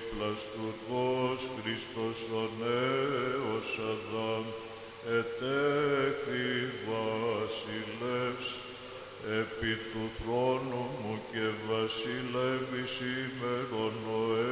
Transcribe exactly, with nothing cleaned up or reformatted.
ο πλαστουργός Χριστός ο νέος Αδάμ, ετέχθη βασιλεύς, επί του θρόνου μου και βασιλεύεις ημερών ο